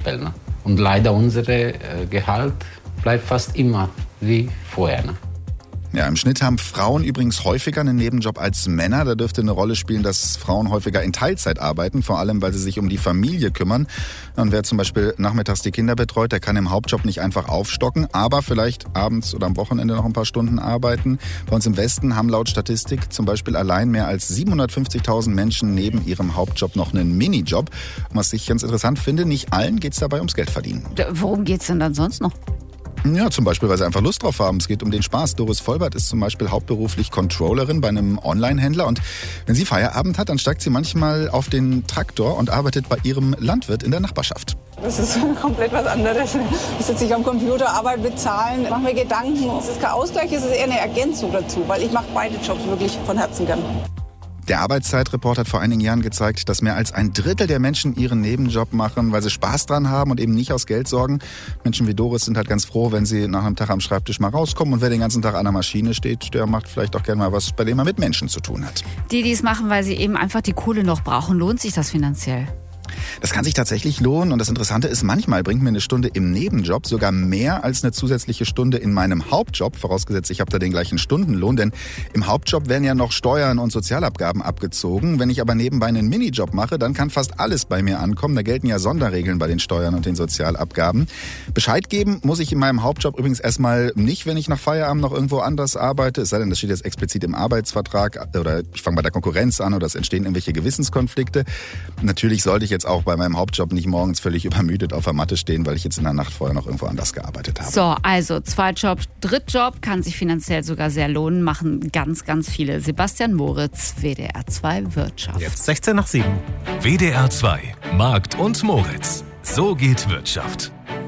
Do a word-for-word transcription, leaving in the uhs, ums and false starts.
Ne? Und leider unser äh, Gehalt bleibt fast immer wie vorher. Ne? Ja, im Schnitt haben Frauen übrigens häufiger einen Nebenjob als Männer. Da dürfte eine Rolle spielen, dass Frauen häufiger in Teilzeit arbeiten, vor allem, weil sie sich um die Familie kümmern. Und wer zum Beispiel nachmittags die Kinder betreut, der kann im Hauptjob nicht einfach aufstocken, aber vielleicht abends oder am Wochenende noch ein paar Stunden arbeiten. Bei uns im Westen haben laut Statistik zum Beispiel allein mehr als siebenhundertfünfzigtausend Menschen neben ihrem Hauptjob noch einen Minijob. Und was ich ganz interessant finde, nicht allen geht es dabei ums Geld verdienen. Worum geht es denn dann sonst noch? Ja, zum Beispiel, weil sie einfach Lust drauf haben. Es geht um den Spaß. Doris Vollbert ist zum Beispiel hauptberuflich Controllerin bei einem Online-Händler. Und wenn sie Feierabend hat, dann steigt sie manchmal auf den Traktor und arbeitet bei ihrem Landwirt in der Nachbarschaft. Das ist komplett was anderes. Ich sitze nicht am Computer, Arbeit bezahlen, mache mir Gedanken. Es ist kein Ausgleich, es ist eher eine Ergänzung dazu, weil ich mache beide Jobs wirklich von Herzen gern. Der Arbeitszeitreporт hat vor einigen Jahren gezeigt, dass mehr als ein Drittel der Menschen ihren Nebenjob machen, weil sie Spaß dran haben und eben nicht aus Geld sorgen. Menschen wie Doris sind halt ganz froh, wenn sie nach einem Tag am Schreibtisch mal rauskommen. Und wer den ganzen Tag an der Maschine steht, der macht vielleicht auch gerne mal was, bei dem er mit Menschen zu tun hat. Die, die es machen, weil sie eben einfach die Kohle noch brauchen, lohnt sich das finanziell? Das kann sich tatsächlich lohnen und das Interessante ist, manchmal bringt mir eine Stunde im Nebenjob sogar mehr als eine zusätzliche Stunde in meinem Hauptjob, vorausgesetzt ich habe da den gleichen Stundenlohn, denn im Hauptjob werden ja noch Steuern und Sozialabgaben abgezogen. Wenn ich aber nebenbei einen Minijob mache, dann kann fast alles bei mir ankommen. Da gelten ja Sonderregeln bei den Steuern und den Sozialabgaben. Bescheid geben muss ich in meinem Hauptjob übrigens erstmal nicht, wenn ich nach Feierabend noch irgendwo anders arbeite, es sei denn, das steht jetzt explizit im Arbeitsvertrag oder ich fange bei der Konkurrenz an oder es entstehen irgendwelche Gewissenskonflikte. Natürlich sollte ich jetzt auch bei meinem Hauptjob nicht morgens völlig übermüdet auf der Matte stehen, weil ich jetzt in der Nacht vorher noch irgendwo anders gearbeitet habe. So, also Zweitjob, Drittjob kann sich finanziell sogar sehr lohnen, machen ganz, ganz viele. Sebastian Moritz, W D R zwei Wirtschaft. Jetzt sechzehn nach sieben. W D R zwei, Markt und Moritz. So geht Wirtschaft.